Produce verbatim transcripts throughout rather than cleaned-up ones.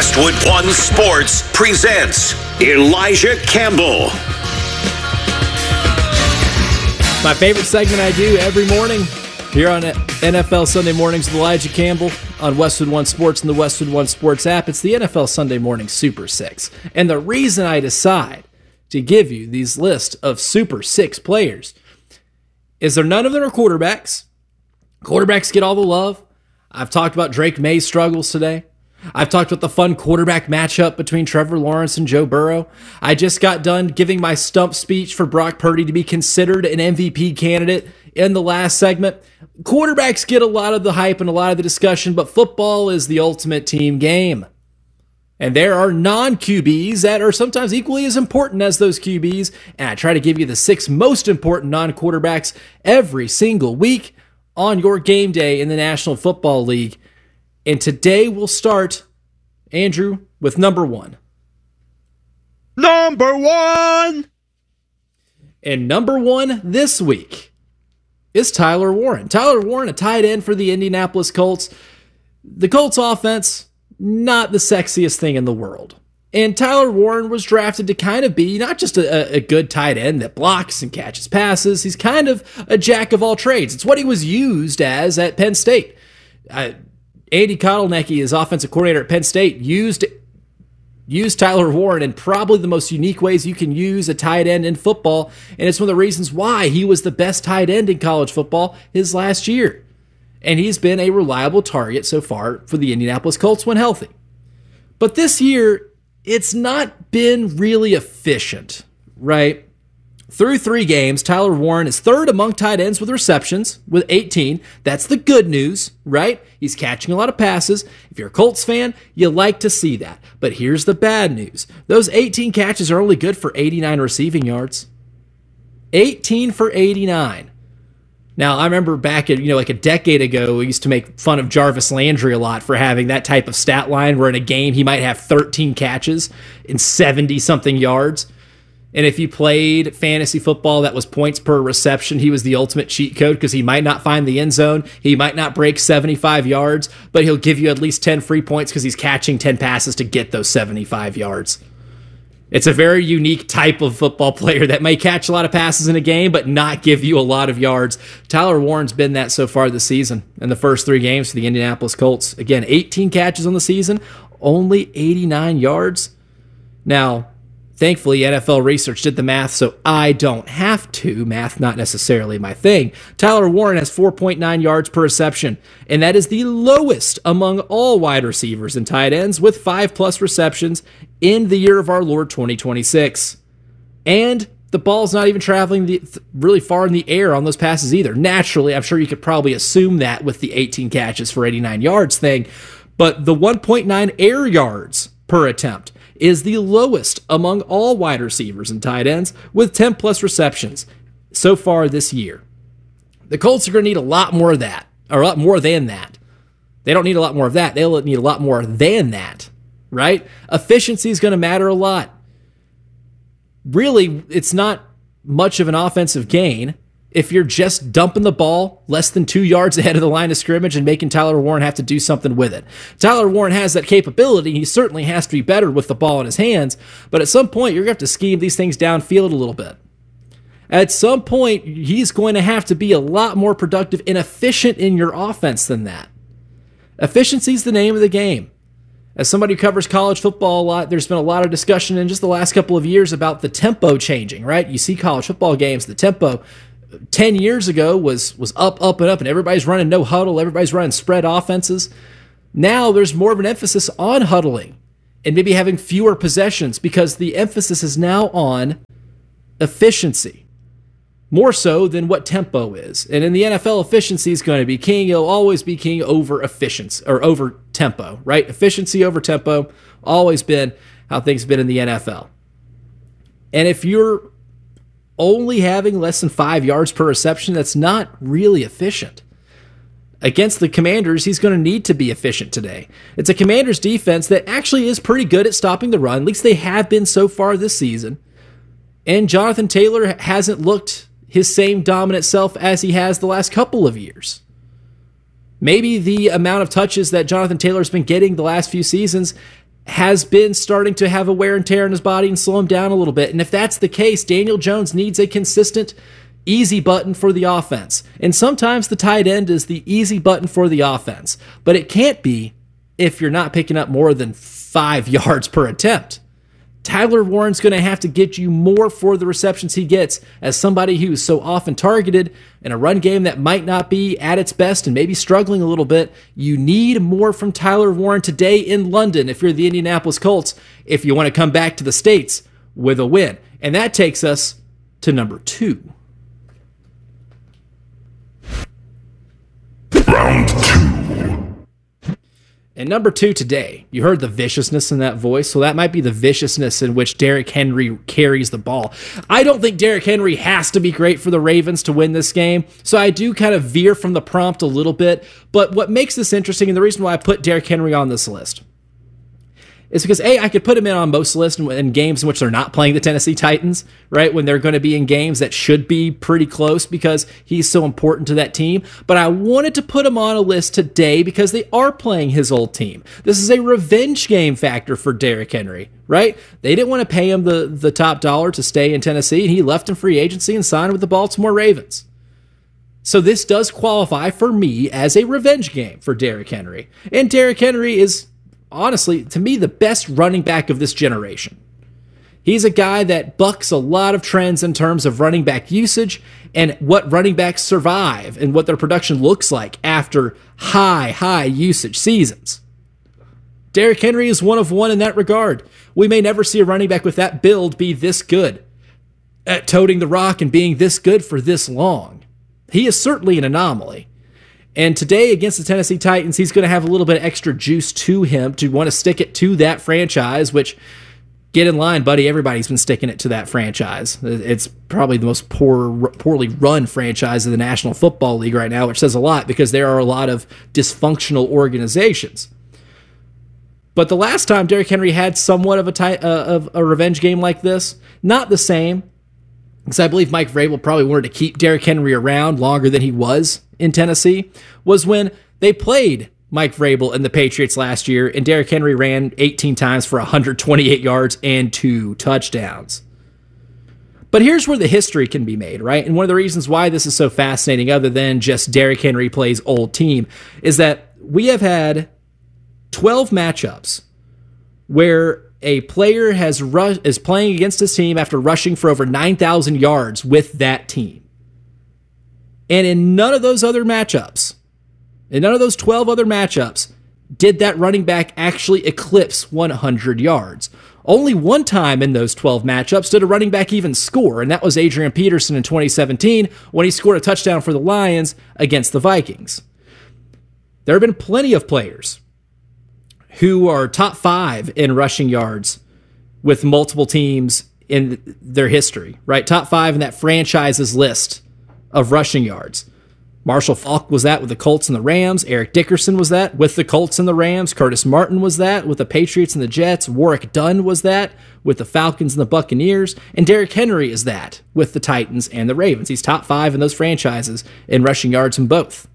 Westwood One Sports presents Elijah Campbell. My favorite segment I do every morning here on N F L Sunday Mornings with Elijah Campbell on Westwood One Sports and the Westwood One Sports app. It's the N F L Sunday Morning Super Six. And the reason I decide to give you these lists of Super Six players is there none of them are quarterbacks. Quarterbacks get all the love. I've talked about Drake May's struggles today. I've talked about the fun quarterback matchup between Trevor Lawrence and Joe Burrow. I just got done giving my stump speech for Brock Purdy to be considered an M V P candidate in the last segment. Quarterbacks get a lot of the hype and a lot of the discussion, but football is the ultimate team game. And there are non-Q Bs that are sometimes equally as important as those Q Bs, and I try to give you the six most important non-quarterbacks every single week on your game day in the National Football League. And today we'll start, Andrew, with number one. Number one! And number one this week is Tyler Warren. Tyler Warren, a tight end for the Indianapolis Colts. The Colts offense, not the sexiest thing in the world. And Tyler Warren was drafted to kind of be not just a, a good tight end that blocks and catches passes. He's kind of a jack of all trades. It's what he was used as at Penn State. Uh, Andy Kotelnicki, his offensive coordinator at Penn State, used used Tyler Warren in probably the most unique ways you can use a tight end in football, and it's one of the reasons why he was the best tight end in college football his last year. And he's been a reliable target so far for the Indianapolis Colts when healthy. But this year, it's not been really efficient, right? Through three games, Tyler Warren is third among tight ends with receptions with eighteen. That's the good news, right? He's catching a lot of passes. If you're a Colts fan, you like to see that. But here's the bad news. Those eighteen catches are only good for eighty-nine receiving yards. eighteen for eighty-nine. Now, I remember back at, you know, like a decade ago, we used to make fun of Jarvis Landry a lot for having that type of stat line where in a game he might have thirteen catches and seventy-something yards. And if you played fantasy football that was points per reception, he was the ultimate cheat code because he might not find the end zone. He might not break seventy-five yards, but he'll give you at least ten free points because he's catching ten passes to get those seventy-five yards. It's a very unique type of football player that may catch a lot of passes in a game, but not give you a lot of yards. Tyler Warren's been that so far this season in the first three games for the Indianapolis Colts. Again, eighteen catches on the season, only eighty-nine yards. Now, thankfully, N F L Research did the math, so I don't have to. Math not necessarily my thing. Tyler Warren has four point nine yards per reception, and that is the lowest among all wide receivers and tight ends with five-plus receptions in the year of our Lord twenty twenty-six. And the ball's not even traveling the, really far in the air on those passes either. Naturally, I'm sure you could probably assume that with the eighteen catches for eighty-nine yards thing, but the one point nine air yards per attempt is the lowest among all wide receivers and tight ends with ten-plus receptions so far this year. The Colts are going to need a lot more of that, or a lot more than that. They don't need a lot more of that. They'll need a lot more than that, right? Efficiency is going to matter a lot. Really, it's not much of an offensive gain if you're just dumping the ball less than two yards ahead of the line of scrimmage and making Tyler Warren have to do something with it. Tyler Warren has that capability. He certainly has to be better with the ball in his hands, but at some point, you're going to have to scheme these things downfield a little bit. At some point, he's going to have to be a lot more productive and efficient in your offense than that. Efficiency is the name of the game. As somebody who covers college football a lot, there's been a lot of discussion in just the last couple of years about the tempo changing, right? You see college football games, the tempo ten years ago was was up, up, and up, and everybody's running no huddle. Everybody's running spread offenses. Now there's more of an emphasis on huddling and maybe having fewer possessions because the emphasis is now on efficiency, more so than what tempo is. And in the N F L, efficiency is going to be king. It'll always be king over efficiency or over tempo, right? Efficiency over tempo, always been how things have been in the N F L. And if you're only having less than five yards per reception, that's not really efficient. Against the Commanders, he's going to need to be efficient today. It's a Commanders defense that actually is pretty good at stopping the run. At least they have been so far this season. And Jonathan Taylor hasn't looked his same dominant self as he has the last couple of years. Maybe the amount of touches that Jonathan Taylor's been getting the last few seasons has been starting to have a wear and tear in his body and slow him down a little bit. And if that's the case, Daniel Jones needs a consistent, easy button for the offense. And sometimes the tight end is the easy button for the offense. But it can't be if you're not picking up more than five yards per attempt. Tyler Warren's going to have to get you more for the receptions he gets as somebody who's so often targeted in a run game that might not be at its best and maybe struggling a little bit. You need more from Tyler Warren today in London if you're the Indianapolis Colts, if you want to come back to the States with a win. And that takes us to number two. Round two. And number two today, you heard the viciousness in that voice, so that might be the viciousness in which Derrick Henry carries the ball. I don't think Derrick Henry has to be great for the Ravens to win this game, so I do kind of veer from the prompt a little bit, but what makes this interesting, and the reason why I put Derrick Henry on this list, is because, A, I could put him in on most lists in, in games in which they're not playing the Tennessee Titans, right? When they're going to be in games that should be pretty close because he's so important to that team. But I wanted to put him on a list today because they are playing his old team. This is a revenge game factor for Derrick Henry, right? They didn't want to pay him the, the top dollar to stay in Tennessee, and he left in free agency and signed with the Baltimore Ravens. So this does qualify for me as a revenge game for Derrick Henry. And Derrick Henry is, honestly, to me, the best running back of this generation. He's a guy that bucks a lot of trends in terms of running back usage and what running backs survive and what their production looks like after high, high usage seasons. Derrick Henry is one of one in that regard. We may never see a running back with that build be this good at toting the rock and being this good for this long. He is certainly an anomaly. And today against the Tennessee Titans, he's going to have a little bit of extra juice to him to want to stick it to that franchise, which, get in line, buddy. Everybody's been sticking it to that franchise. It's probably the most poor, poorly run franchise of the National Football League right now, which says a lot because there are a lot of dysfunctional organizations. But the last time Derrick Henry had somewhat of a, ty- uh, of a revenge game like this, not the same, because I believe Mike Vrabel probably wanted to keep Derrick Henry around longer than he was in Tennessee, was when they played Mike Vrabel and the Patriots last year, and Derrick Henry ran eighteen times for one hundred twenty-eight yards and two touchdowns. But here's where the history can be made, right? And one of the reasons why this is so fascinating, other than just Derrick Henry plays old team, is that we have had twelve matchups where a player has ru- is playing against his team after rushing for over nine thousand yards with that team. And in none of those other matchups, in none of those twelve other matchups, did that running back actually eclipse one hundred yards. Only one time in those twelve matchups did a running back even score, and that was Adrian Peterson in twenty seventeen when he scored a touchdown for the Lions against the Vikings. There have been plenty of players who are top five in rushing yards with multiple teams in their history, right? Top five in that franchise's list of rushing yards. Marshall Faulk was that with the Colts and the Rams. Eric Dickerson was that with the Colts and the Rams. Curtis Martin was that with the Patriots and the Jets. Warwick Dunn was that with the Falcons and the Buccaneers. And Derrick Henry is that with the Titans and the Ravens. He's top five in those franchises in rushing yards in both.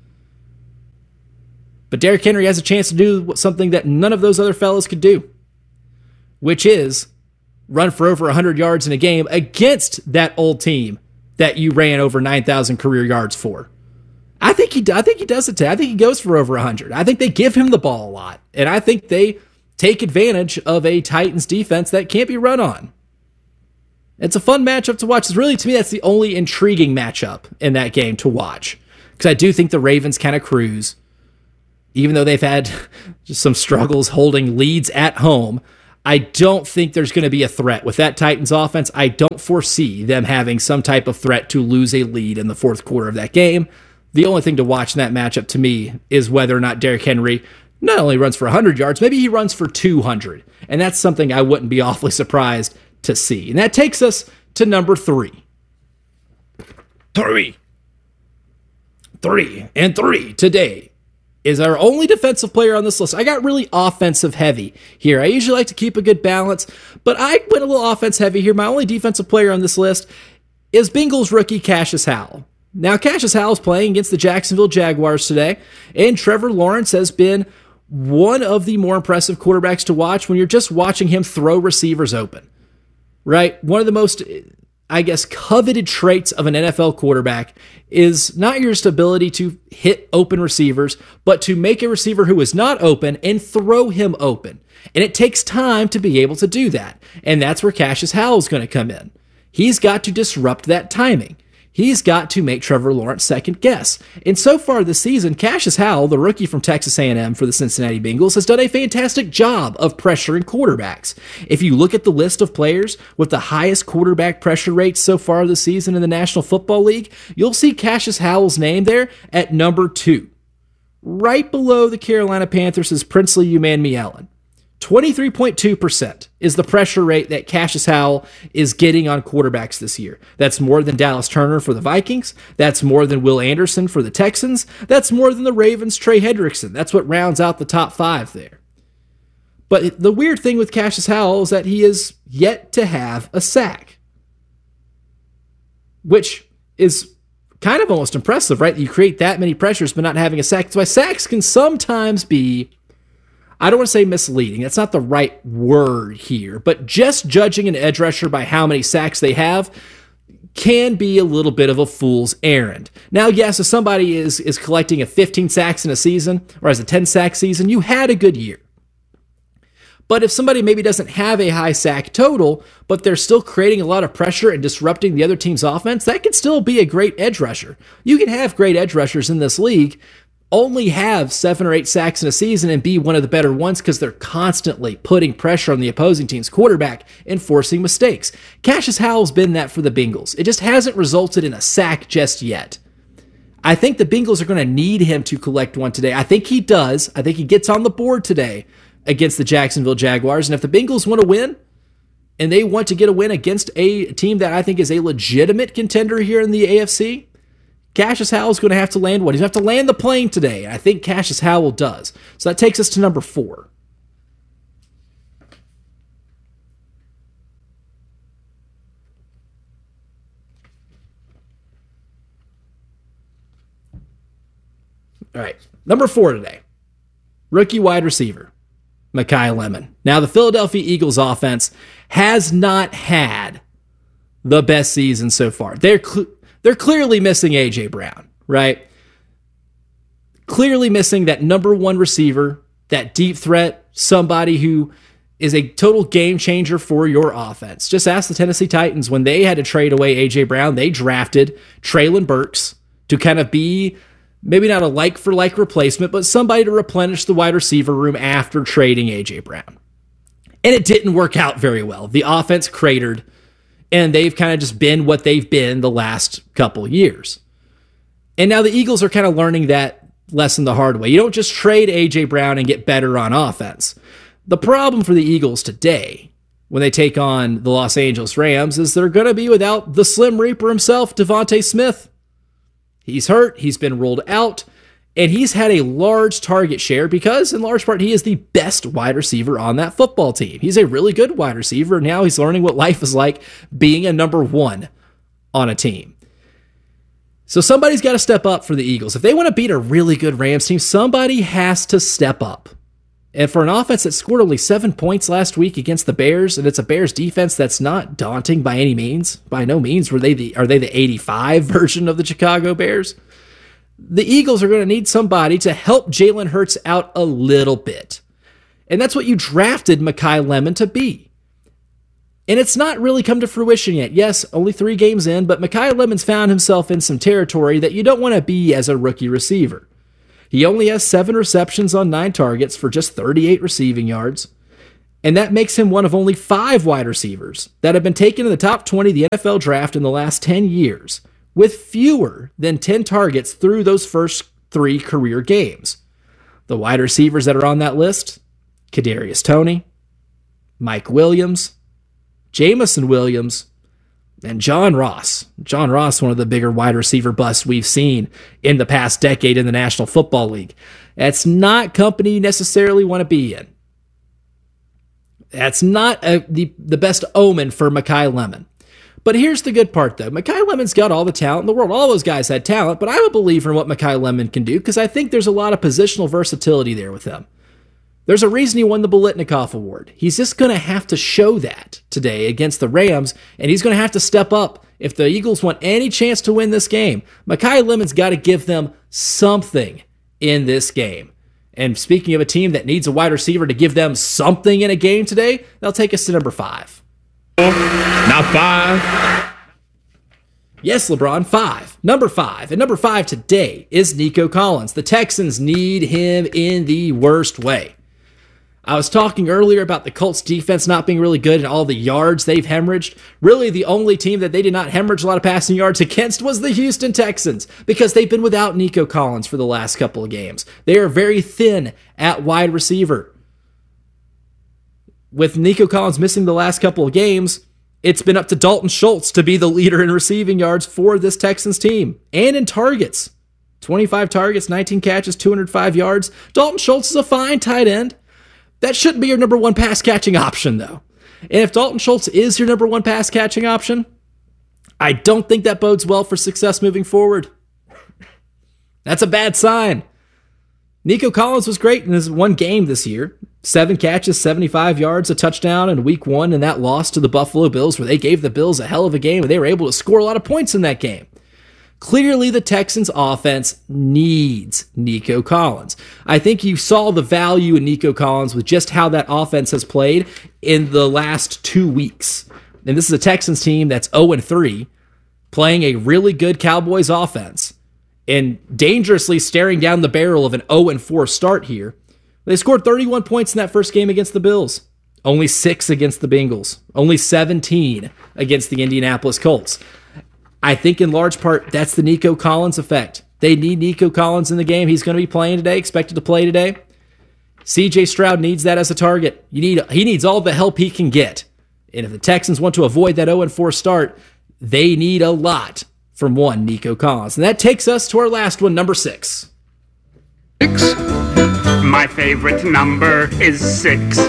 But Derrick Henry has a chance to do something that none of those other fellas could do, which is run for over one hundred yards in a game against that old team that you ran over nine thousand career yards for. I think he I think he does it too. I think he goes for over one hundred. I think they give him the ball a lot, and I think they take advantage of a Titans defense that can't be run on. It's a fun matchup to watch. It's really, to me, that's the only intriguing matchup in that game to watch, because I do think the Ravens kind of cruise. Even though they've had just some struggles holding leads at home, I don't think there's going to be a threat. With that Titans offense, I don't foresee them having some type of threat to lose a lead in the fourth quarter of that game. The only thing to watch in that matchup to me is whether or not Derrick Henry not only runs for one hundred yards, maybe he runs for two hundred. And that's something I wouldn't be awfully surprised to see. And that takes us to number three. Three. Three. And three today is our only defensive player on this list. I got really offensive heavy here. I usually like to keep a good balance, but I went a little offense heavy here. My only defensive player on this list is Bengals rookie Cassius Howell. Now, Cassius Howell is playing against the Jacksonville Jaguars today, and Trevor Lawrence has been one of the more impressive quarterbacks to watch when you're just watching him throw receivers open, right? One of the most, I guess, coveted traits of an N F L quarterback is not your ability to hit open receivers, but to make a receiver who is not open and throw him open. And it takes time to be able to do that. And that's where Cassius Howell is going to come in. He's got to disrupt that timing. He's got to make Trevor Lawrence second guess. And so far this season, Cassius Howell, the rookie from Texas A and M for the Cincinnati Bengals, has done a fantastic job of pressuring quarterbacks. If you look at the list of players with the highest quarterback pressure rates so far this season in the National Football League, you'll see Cassius Howell's name there at number two, right below the Carolina Panthers' Princely Umanmielen. twenty-three point two percent is the pressure rate that Cassius Howell is getting on quarterbacks this year. That's more than Dallas Turner for the Vikings. That's more than Will Anderson for the Texans. That's more than the Ravens' Trey Hendrickson. That's what rounds out the top five there. But the weird thing with Cassius Howell is that he is yet to have a sack, which is kind of almost impressive, right? You create that many pressures but not having a sack. That's why sacks can sometimes be, I don't want to say misleading. That's not the right word here. But just judging an edge rusher by how many sacks they have can be a little bit of a fool's errand. Now, yes, if somebody is, is collecting a fifteen sacks in a season or has a ten sack season, you had a good year. But if somebody maybe doesn't have a high sack total, but they're still creating a lot of pressure and disrupting the other team's offense, that could still be a great edge rusher. You can have great edge rushers in this league, only have seven or eight sacks in a season and be one of the better ones because they're constantly putting pressure on the opposing team's quarterback and forcing mistakes. Cassius Howell's been that for the Bengals. It just hasn't resulted in a sack just yet. I think the Bengals are going to need him to collect one today. I think he does. I think he gets on the board today against the Jacksonville Jaguars. And if the Bengals want to win, and they want to get a win against a team that I think is a legitimate contender here in the A F C, Cassius Howell is going to have to land one. He's going to have to land the plane today. I think Cassius Howell does. So that takes us to number four. All right. Number four today. Rookie wide receiver, Makai Lemon. Now, the Philadelphia Eagles offense has not had the best season so far. They're cl- They're clearly missing A J Brown, right? Clearly missing that number one receiver, that deep threat, somebody who is a total game changer for your offense. Just ask the Tennessee Titans when they had to trade away A J Brown, they drafted Treylon Burks to kind of be maybe not a like-for-like replacement, but somebody to replenish the wide receiver room after trading A J Brown. And it didn't work out very well. The offense cratered, and they've kind of just been what they've been the last couple years. And now the Eagles are kind of learning that lesson the hard way. You don't just trade A J Brown and get better on offense. The problem for the Eagles today, when they take on the Los Angeles Rams, is they're going to be without the Slim Reaper himself, Devontae Smith. He's hurt. He's been ruled out. And he's had a large target share because, in large part, he is the best wide receiver on that football team. He's a really good wide receiver. Now he's learning what life is like being a number one on a team. So somebody's got to step up for the Eagles. If they want to beat a really good Rams team, somebody has to step up. And for an offense that scored only seven points last week against the Bears, and it's a Bears defense that's not daunting by any means, by no means were they the are they the eighty-five version of the Chicago Bears. The Eagles are going to need somebody to help Jalen Hurts out a little bit. And that's what you drafted Makai Lemon to be. And it's not really come to fruition yet. Yes, only three games in, but Makai Lemon's found himself in some territory that you don't want to be as a rookie receiver. He only has seven receptions on nine targets for just thirty-eight receiving yards. And that makes him one of only five wide receivers that have been taken in the top twenty of the N F L draft in the last ten years, with fewer than ten targets through those first three career games. The wide receivers that are on that list, Kadarius Toney, Mike Williams, Jameson Williams, and John Ross. John Ross, one of the bigger wide receiver busts we've seen in the past decade in the National Football League. That's not company you necessarily want to be in. That's not a, the, the best omen for Makai Lemon. But here's the good part, though. Makai Lemon's got all the talent in the world. All those guys had talent, but I'm a believer in what Makai Lemon can do because I think there's a lot of positional versatility there with him. There's a reason he won the Biletnikoff Award. He's just going to have to show that today against the Rams, and he's going to have to step up if the Eagles want any chance to win this game. Mekhi Lemon's got to give them something in this game. And speaking of a team that needs a wide receiver to give them something in a game today, they'll take us to number five. Not five. Yes, LeBron, five. Number five. And number five today is Nico Collins. The Texans need him in the worst way. I was talking earlier about the Colts defense not being really good and all the yards they've hemorrhaged. Really, the only team that they did not hemorrhage a lot of passing yards against was the Houston Texans, because they've been without Nico Collins for the last couple of games. They are very thin at wide receiver. With Nico Collins missing the last couple of games, it's been up to Dalton Schultz to be the leader in receiving yards for this Texans team, and in targets. twenty-five targets, nineteen catches, two hundred five yards. Dalton Schultz is a fine tight end. That shouldn't be your number one pass-catching option, though. And if Dalton Schultz is your number one pass-catching option, I don't think that bodes well for success moving forward. That's a bad sign. Nico Collins was great in his one game this year. Seven catches, seventy-five yards, a touchdown in week one, and that loss to the Buffalo Bills, where they gave the Bills a hell of a game, and they were able to score a lot of points in that game. Clearly, the Texans' offense needs Nico Collins. I think you saw the value in Nico Collins with just how that offense has played in the last two weeks. And this is a Texans team that's oh and three, playing a really good Cowboys offense, and dangerously staring down the barrel of an oh and four start here. They scored thirty-one points in that first game against the Bills. Only six against the Bengals. Only seventeen against the Indianapolis Colts. I think in large part, that's the Nico Collins effect. They need Nico Collins in the game. He's going to be playing today, expected to play today. C J Stroud needs that as a target. You need He needs all the help he can get. And if the Texans want to avoid that oh and four start, they need a lot from one Nico Collins. And that takes us to our last one, number six. Six. My favorite number is six.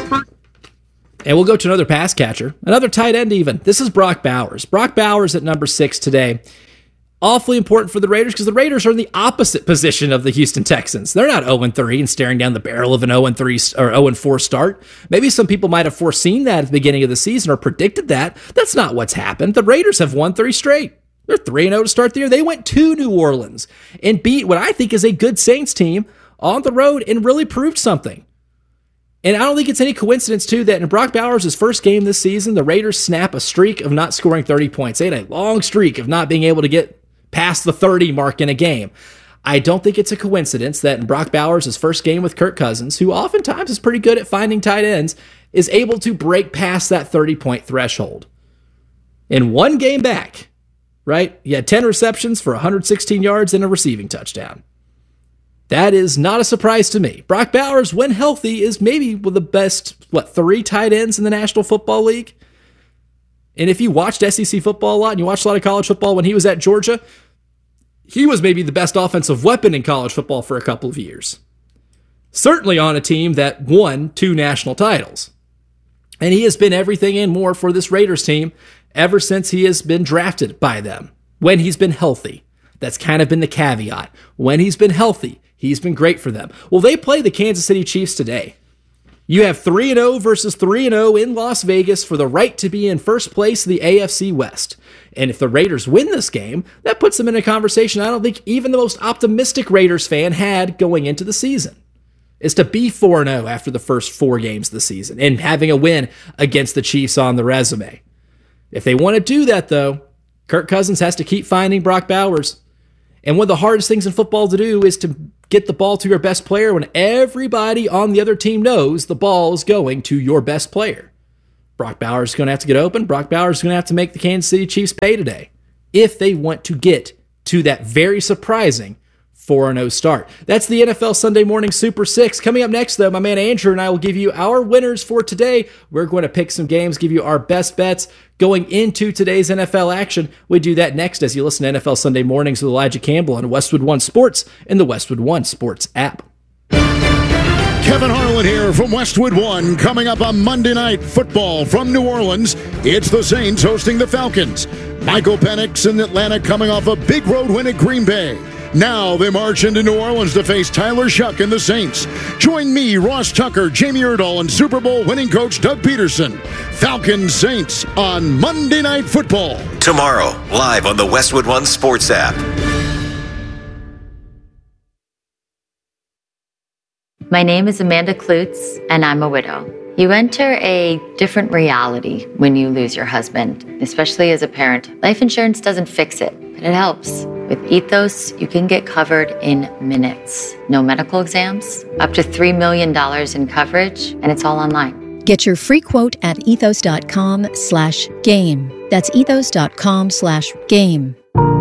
And we'll go to another pass catcher, another tight end even. This is Brock Bowers. Brock Bowers at number six today. Awfully important for the Raiders because the Raiders are in the opposite position of the Houston Texans. They're not oh and three and staring down the barrel of an oh and three or oh and four start. Maybe some people might have foreseen that at the beginning of the season or predicted that. That's not what's happened. The Raiders have won three straight. They're three and oh to start the year. They went to New Orleans and beat what I think is a good Saints team on the road and really proved something. And I don't think it's any coincidence, too, that in Brock Bowers' first game this season, the Raiders snap a streak of not scoring thirty points. They had a long streak of not being able to get past the thirty mark in a game. I don't think it's a coincidence that in Brock Bowers' first game with Kirk Cousins, who oftentimes is pretty good at finding tight ends, is able to break past that thirty-point threshold. In one game back, right, he had ten receptions for one hundred sixteen yards and a receiving touchdown. That is not a surprise to me. Brock Bowers, when healthy, is maybe one of the best, what, three tight ends in the National Football League? And if you watched S E C football a lot and you watched a lot of college football when he was at Georgia, he was maybe the best offensive weapon in college football for a couple of years. Certainly on a team that won two national titles. And he has been everything and more for this Raiders team ever since he has been drafted by them, when he's been healthy. That's kind of been the caveat. When he's been healthy, he's been great for them. Well, they play the Kansas City Chiefs today. You have three and oh versus three and oh in Las Vegas for the right to be in first place in the A F C West. And if the Raiders win this game, that puts them in a conversation I don't think even the most optimistic Raiders fan had going into the season, is to be four and oh after the first four games of the season and having a win against the Chiefs on the resume. If they want to do that, though, Kirk Cousins has to keep finding Brock Bowers. And one of the hardest things in football to do is to get the ball to your best player when everybody on the other team knows the ball is going to your best player. Brock Bowers is going to have to get open. Brock Bowers is going to have to make the Kansas City Chiefs pay today if they want to get to that very surprising four and oh start. That's the N F L Sunday Morning Super six. Coming up next, though, my man Andrew and I will give you our winners for today. We're going to pick some games, give you our best bets going into today's N F L action. We do that next as you listen to N F L Sunday Mornings with Elijah Campbell on Westwood One Sports and the Westwood One Sports app. Kevin Harlan here from Westwood One. Coming up on Monday Night Football from New Orleans, it's the Saints hosting the Falcons. Michael Penix in Atlanta coming off a big road win at Green Bay. Now they march into New Orleans to face Tyler Shuck and the Saints. Join me, Ross Tucker, Jamie Erdahl, and Super Bowl winning coach Doug Peterson. Falcons Saints on Monday Night Football. Tomorrow, live on the Westwood One Sports app. My name is Amanda Klutz, and I'm a widow. You enter a different reality when you lose your husband, especially as a parent. Life insurance doesn't fix it, but it helps. With Ethos, you can get covered in minutes. No medical exams, up to three million dollars in coverage, and it's all online. Get your free quote at ethos.com slash game. That's ethos.com slash game.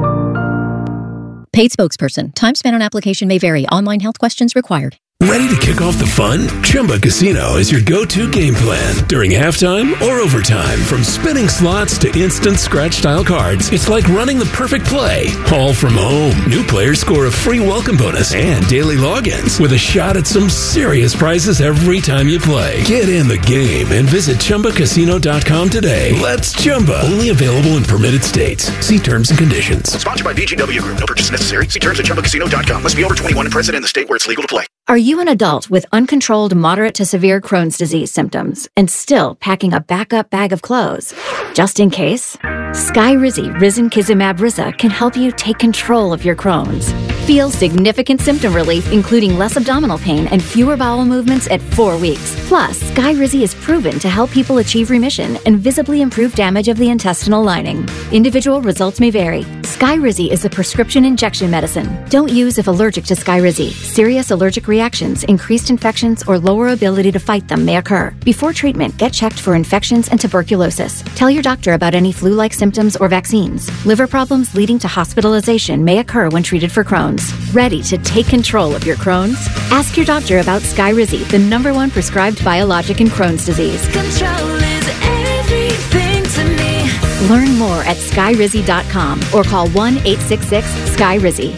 Paid spokesperson. Time spent on application may vary. Online health questions required. Ready to kick off the fun? Chumba Casino is your go-to game plan during halftime or overtime. From spinning slots to instant scratch-style cards, it's like running the perfect play, all from home. New players score a free welcome bonus and daily logins with a shot at some serious prizes every time you play. Get in the game and visit Chumba Casino dot com today. Let's Chumba. Only available in permitted states. See terms and conditions. Sponsored by V G W Group. No purchase necessary. See terms at Chumba Casino dot com. Must be over twenty-one and present in the state where it's legal to play. Are you an adult with uncontrolled moderate to severe Crohn's disease symptoms and still packing a backup bag of clothes? Just in case, Skyrizi Risankizumab Riza can help you take control of your Crohn's. Feel significant symptom relief, including less abdominal pain and fewer bowel movements at four weeks. Plus, Skyrizi is proven to help people achieve remission and visibly improve damage of the intestinal lining. Individual results may vary. Skyrizi is a prescription injection medicine. Don't use if allergic to Skyrizi. Serious allergic reactions, increased infections, or lower ability to fight them may occur. Before treatment, get checked for infections and tuberculosis. Tell your doctor about any flu-like symptoms or vaccines. Liver problems leading to hospitalization may occur when treated for Crohn's. Ready to take control of your Crohn's? Ask your doctor about Skyrizi, the number one prescribed biologic in Crohn's disease. Control is everything to me. Learn more at skyrizi dot com or call one eight six six Skyrizi.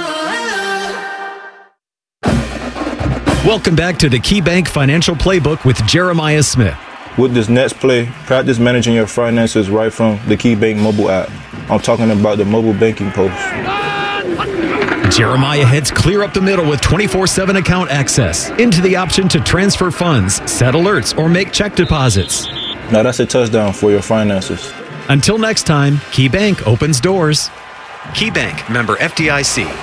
Welcome back to the KeyBank Financial Playbook with Jeremiah Smith. With this next play, practice managing your finances right from the KeyBank mobile app. I'm talking about the mobile banking post. Jeremiah heads clear up the middle with twenty-four seven account access, into the option to transfer funds, set alerts, or make check deposits. Now that's a touchdown for your finances. Until next time, KeyBank opens doors. KeyBank, member F D I C.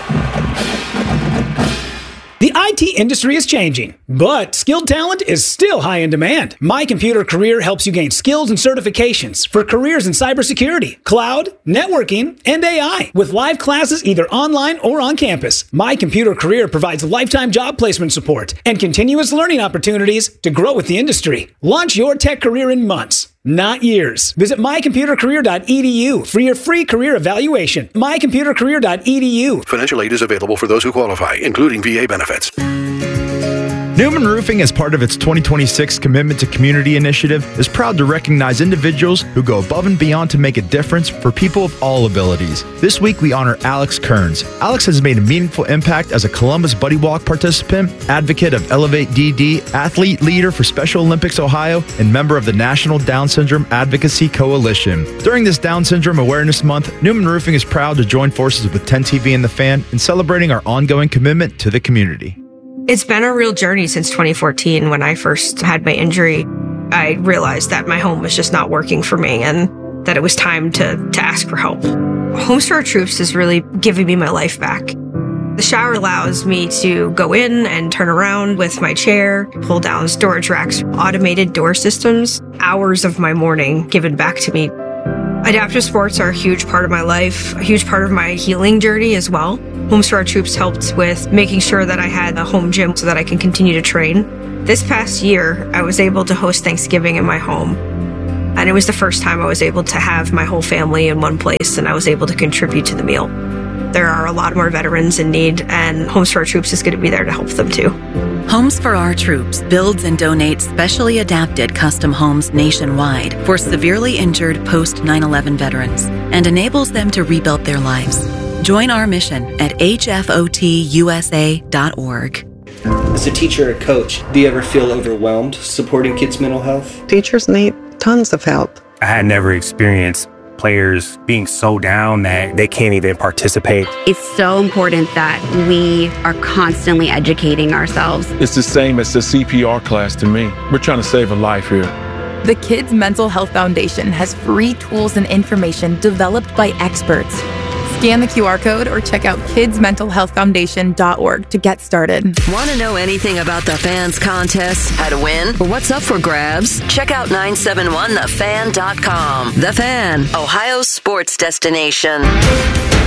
The I T industry is changing, but skilled talent is still high in demand. My Computer Career helps you gain skills and certifications for careers in cybersecurity, cloud, networking, and A I, with live classes either online or on campus. My Computer Career provides lifetime job placement support and continuous learning opportunities to grow with the industry. Launch your tech career in months, not years. Visit my computer career dot e d u for your free career evaluation. my computer career dot e d u. Financial aid is available for those who qualify, including V A benefits. Newman Roofing, as part of its twenty twenty-six Commitment to Community initiative, is proud to recognize individuals who go above and beyond to make a difference for people of all abilities. This week, we honor Alex Kearns. Alex has made a meaningful impact as a Columbus Buddy Walk participant, advocate of Elevate D D, athlete leader for Special Olympics Ohio, and member of the National Down Syndrome Advocacy Coalition. During this Down Syndrome Awareness Month, Newman Roofing is proud to join forces with ten T V and The Fan in celebrating our ongoing commitment to the community. It's been a real journey since twenty fourteen. When I first had my injury, I realized that my home was just not working for me and that it was time to, to ask for help. Homes for Our Troops is really giving me my life back. The shower allows me to go in and turn around with my chair, pull down storage racks, automated door systems, hours of my morning given back to me. Adaptive sports are a huge part of my life, a huge part of my healing journey as well. Homes for Our Troops helped with making sure that I had a home gym so that I can continue to train. This past year, I was able to host Thanksgiving in my home. And it was the first time I was able to have my whole family in one place and I was able to contribute to the meal. There are a lot more veterans in need, and Homes for Our Troops is going to be there to help them too. Homes for Our Troops builds and donates specially adapted custom homes nationwide for severely injured post nine eleven veterans and enables them to rebuild their lives. Join our mission at h f o t u s a dot org. As a teacher or coach, do you ever feel overwhelmed supporting kids' mental health? Teachers need tons of help. I had never experienced players being so down that they can't even participate. It's so important that we are constantly educating ourselves. It's the same as the C P R class to me. We're trying to save a life here. The Kids Mental Health Foundation has free tools and information developed by experts. Scan the Q R code or check out kids mental health foundation dot org to get started. Want to know anything about the Fans contest, how to win, or what's up for grabs? Check out nine seven one the fan dot com. The Fan, Ohio's sports destination.